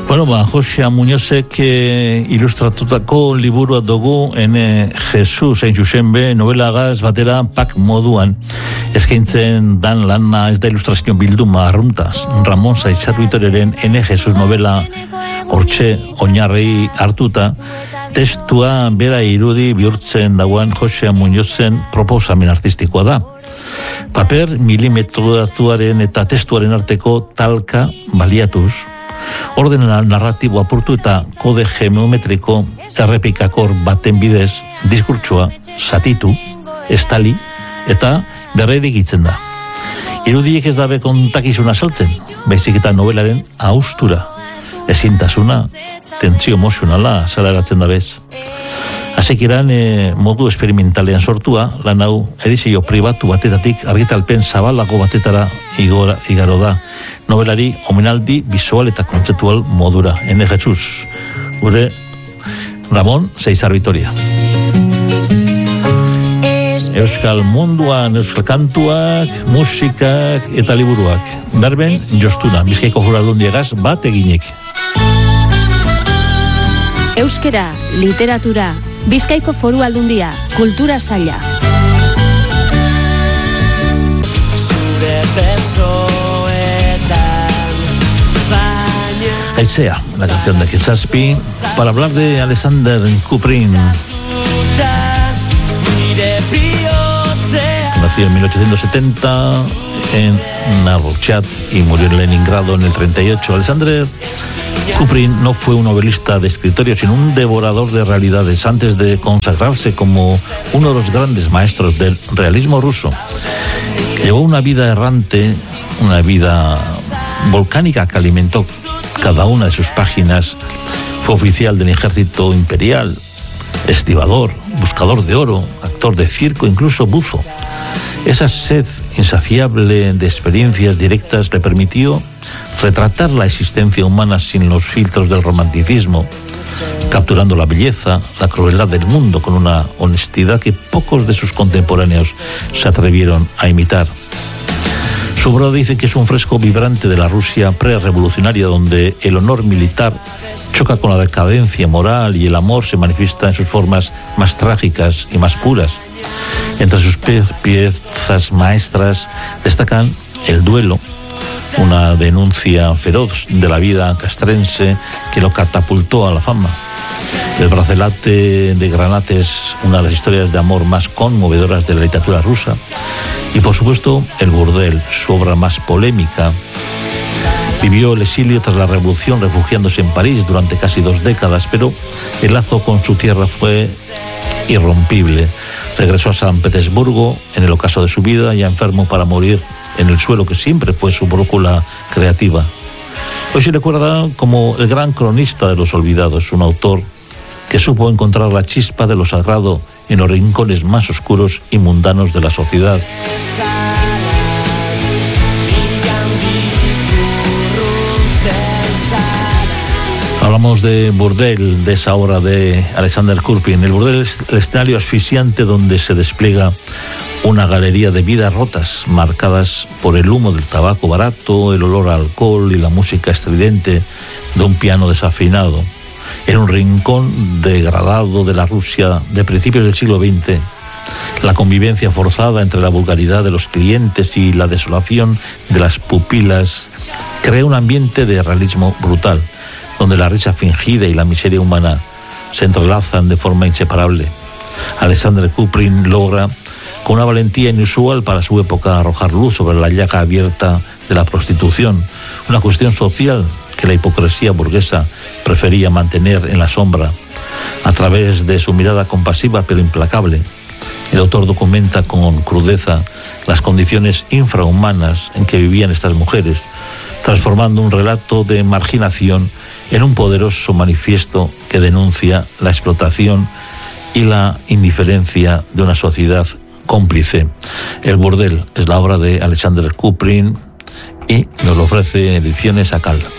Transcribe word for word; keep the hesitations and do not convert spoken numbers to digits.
Bueno, ba, Josea Muñozek eh, ilustratutako liburua dugu ene Jesus hain zuzen be novelagaz batera pak moduan eskaintzen dan lana ez da ilustrazio bilduma arruntaz. Ramon Saitzar Vitoreren ene Jesus novela hortxe oinarri hartuta testua bera irudi bihurtzen dagoen Josea Muñozen proposamen artistikoa da. Paper milimetratuaren eta testuaren arteko talka baliatuz, orden narratibo apurtu eta kode geometriko errepikakor baten bidez diskurtsoa zatitu, estali eta berrerik itzen da. Irudiek ez dabe kontakizuna saltzen, baizik eta novelaren haustura, ezintasuna, tentzio emozionala salaratzen da bez. Asekiran e, modu esperimentalean sortua, lan hau edizio pribatu batetatik argitalpen zabalago batetara igora, igaro da. Novelari omenaldi visual eta kontzeptual modura. Ene Jesus, gure Ramon Saitzar Vitoria. Euskal munduan, euskal kantuak, musikak eta liburuak. Berben, jostuna, Bizkaiko Foraldundiagaz bat eginek. Euskera, literatura, Bizkaiko Foru Aldundia, kultura saila. Aizea, la canción de Quetzaspi, para hablar de Alexander Kuprin. Nació en mil ochocientos setenta en Narochat y murió en Leningrado en el treinta y ocho. Alexander Kuprin no fue un novelista de escritorio, sino un devorador de realidades antes de consagrarse como uno de los grandes maestros del realismo ruso. Llevó una vida errante, una vida volcánica que alimentó cada una de sus páginas. Fue oficial del ejército imperial, estibador, buscador de oro, actor de circo, incluso buzo. Esa sed insaciable de experiencias directas le permitió retratar la existencia humana sin los filtros del romanticismo, capturando la belleza, la crueldad del mundo con una honestidad que pocos de sus contemporáneos se atrevieron a imitar. Su obra dice que es un fresco vibrante de la Rusia pre-revolucionaria, donde el honor militar choca con la decadencia moral y el amor se manifiesta en sus formas más trágicas y más puras. Entre sus piezas maestras destacan El duelo, una denuncia feroz de la vida castrense que lo catapultó a la fama. El brazalete de Granate es una de las historias de amor más conmovedoras de la literatura rusa. Y por supuesto, El burdel, su obra más polémica. Vivió el exilio tras la revolución, refugiándose en París durante casi dos décadas, pero el lazo con su tierra fue irrompible. Regresó a San Petersburgo en el ocaso de su vida, ya enfermo para morir en el suelo, que siempre fue su brújula creativa. Hoy se recuerda como el gran cronista de los olvidados, un autor que supo encontrar la chispa de lo sagrado en los rincones más oscuros y mundanos de la sociedad. Hablamos de Burdel, de esa obra de Alexander Kuprin. El burdel es el escenario asfixiante donde se despliega una galería de vidas rotas, marcadas por el humo del tabaco barato, el olor a alcohol y la música estridente de un piano desafinado. En un rincón degradado de la Rusia de principios del siglo veinte, la convivencia forzada entre la vulgaridad de los clientes y la desolación de las pupilas crea un ambiente de realismo brutal, donde la risa fingida y la miseria humana se entrelazan de forma inseparable. Alexander Kuprin logra, con una valentía inusual para su época, arrojar luz sobre la llaga abierta de la prostitución, una cuestión social que la hipocresía burguesa prefería mantener en la sombra. A través de su mirada compasiva pero implacable, el autor documenta con crudeza las condiciones infrahumanas en que vivían estas mujeres, transformando un relato de marginación en un poderoso manifiesto que denuncia la explotación y la indiferencia de una sociedad cómplice. El burdel es la obra de Alexander Kuprin y nos lo ofrece Ediciones Akal.